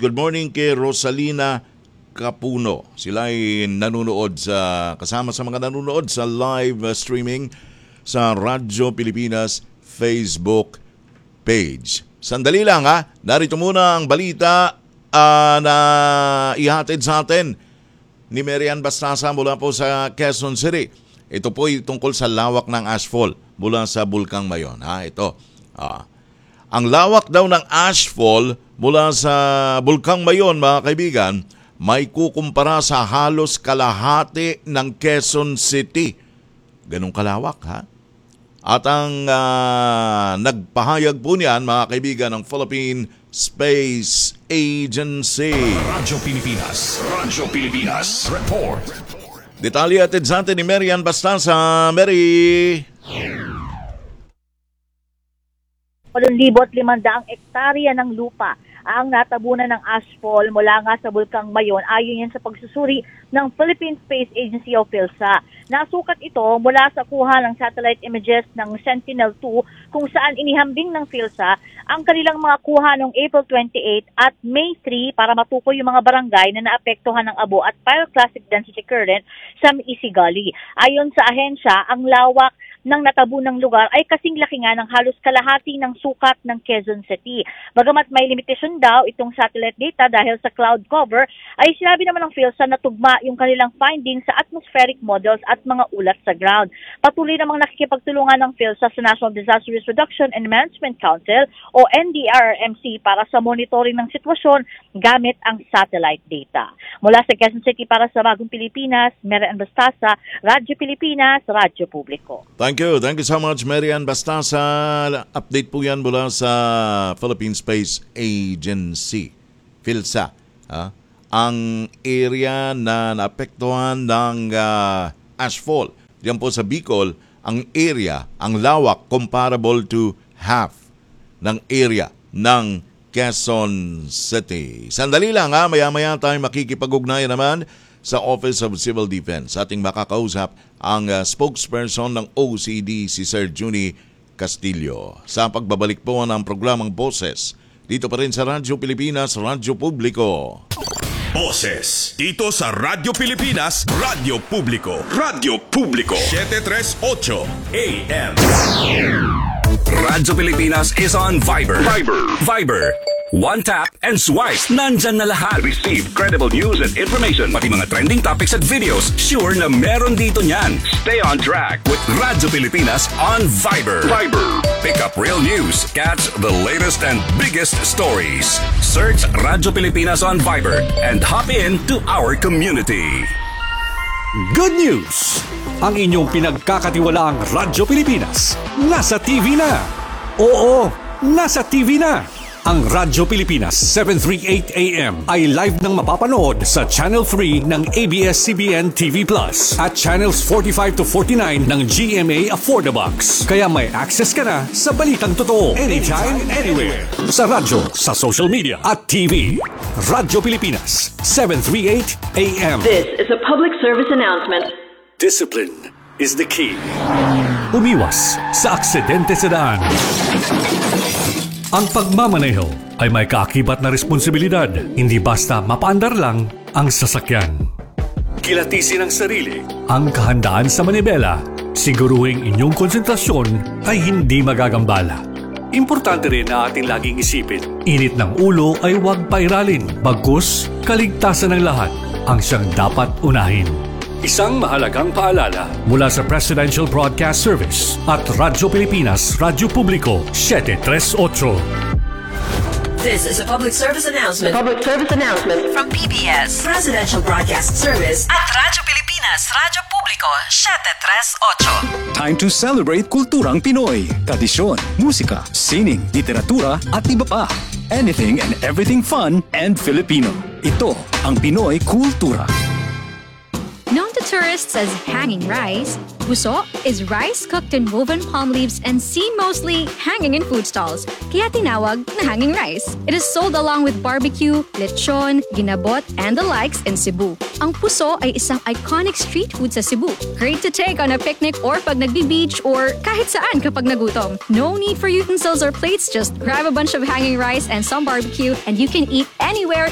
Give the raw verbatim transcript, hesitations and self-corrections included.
good morning kay Rosalina Capuno. Sila ay nanonood sa, kasama sa mga nanonood sa live streaming sa Radyo Pilipinas Facebook page. Sandali lang ha, narito muna ang balita uh, na ihatid sa atin ni Marian Bastasa mula po sa Quezon City. Ito po ay tungkol sa lawak ng ashfall mula sa Bulkang Mayon. Ha, ito. Ah. Ang lawak daw ng ashfall mula sa Bulkang Mayon, mga kaibigan, may kukumpara sa halos kalahati ng Quezon City. Ganong kalawak, ha? At ang uh, nagpahayag po niyan, mga kaibigan, ng Philippine Space Agency. Radyo Pilipinas. Radyo Pilipinas. Report. Detalye atid sa atin ni Marian Bastasa. Mary. eight thousand limandang ektarya ng lupa ang natabunan ng ashfall mula nga sa Bulkang Mayon ayon yan sa pagsusuri ng Philippine Space Agency o PhilSA. Nasukat ito mula sa kuha ng satellite images ng Sentinel two kung saan inihambing ng PhilSA ang kanilang mga kuha noong April twenty-eighth at May three para matukoy yung mga barangay na naapektuhan ng abo at pyroclastic density current sa Isigali. Ayon sa ahensya, ang lawak ng natabunang lugar ay kasing laki nga ng halos kalahati ng sukat ng Quezon City. Bagamat may limitasyon daw itong satellite data dahil sa cloud cover, ay sinabi naman ng PhilSA na tugma yung kanilang findings sa atmospheric models at mga ulat sa ground. Patuloy namang nakikipagtulungan ng PhilSA sa National Disaster Risk Reduction and Management Council o N D R R M C para sa monitoring ng sitwasyon gamit ang satellite data. Mula sa Quezon City para sa Bagong Pilipinas, Marian Bastasa, Radyo Pilipinas, Radyo Publiko. Thank you. Thank you so much, Marian Bastasa. Update po yan mula sa Philippine Space Agency, PhilSA. Ha? Ang area na naapektuhan ng uh, ashfall, diyan po sa Bicol, ang area, ang lawak, comparable to half ng area ng Quezon City. Sandali lang ha, maya-maya tayo makikipag-ugnayan naman sa Office of Civil Defense. Ating makakausap ang uh, spokesperson ng O C D, si Sir Juni Castillo. Sa pagbabalik po ng programang Boses, dito pa rin sa Radyo Pilipinas, Radyo Publiko. Boses, dito sa Radyo Pilipinas, Radyo Publiko. Radyo Publiko, seven thirty-eight A M. Radyo Pilipinas is on Viber. Viber. Viber. One tap and swipe. Nandyan na lahat. Receive credible news and information. Pati mga trending topics at videos. Sure na meron dito niyan. Stay on track with Radyo Pilipinas on Viber. Viber. Pick up real news. Catch the latest and biggest stories. Search Radyo Pilipinas on Viber and hop in to our community. Good news! Ang inyong pinagkakatiwalaang Radyo Pilipinas nasa T V na. Oo, nasa T V na. Ang Radyo Pilipinas seven thirty-eight A M ay live nang mapapanood sa Channel three ng A B S C B N T V Plus at Channels forty-five to forty-nine ng G M A Affordabox. Kaya may access ka na sa balitang totoo anytime, anywhere. Sa radyo, sa social media at T V. Radyo Pilipinas seven thirty-eight A M. This is a public service announcement. Discipline is the key. Umiwas sa aksidente sa daan. Ang pagmamaneho ay may kaakibat na responsibilidad, hindi basta mapaandar lang ang sasakyan. Kilatisin ang sarili, ang kahandaan sa manibela, siguruhing inyong konsentrasyon ay hindi magagambala. Importante rin na ating laging isipin, init ng ulo ay huwag pairalin, bagkus kaligtasan ng lahat ang siyang dapat unahin. Isang mahalagang paalala mula sa Presidential Broadcast Service at Radyo Pilipinas, Radyo Publiko, seven thirty-eight. This is a public service announcement. Public service announcement from P B S Presidential Broadcast Service at Radyo Pilipinas, Radyo Publiko, seven thirty-eight. Time to celebrate kulturang Pinoy, tradisyon, musika, sining, literatura at iba pa. Anything and everything fun and Filipino. Ito ang Pinoy Kultura. Known to tourists as hanging rice, puso is rice cooked in woven palm leaves and seen mostly hanging in food stalls, kaya tinawag na hanging rice. It is sold along with barbecue, lechon, ginabot, and the likes in Cebu. Ang puso ay isang iconic street food sa Cebu. Great to take on a picnic or pag nagbi-beach or kahit saan kapag nagutom. No need for utensils or plates, just grab a bunch of hanging rice and some barbecue and you can eat anywhere